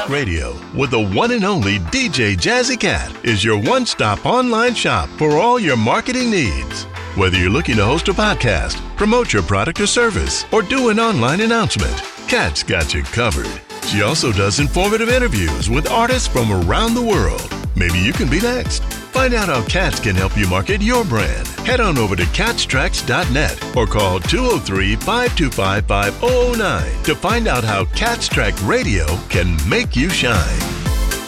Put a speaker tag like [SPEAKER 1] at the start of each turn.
[SPEAKER 1] Radio with the one and only DJ Jazzy Cat is your one-stop online shop for all your marketing needs. Whether you're looking to host a podcast, promote your product or service, or do an online announcement, Cat's got you covered. She also does informative interviews with artists from around the world. Maybe you can be next. Find out how Cats can help you market your brand. Head on over to catstracks.net or call 203-525-5009 to find out how Cat's Track Radio can make you shine.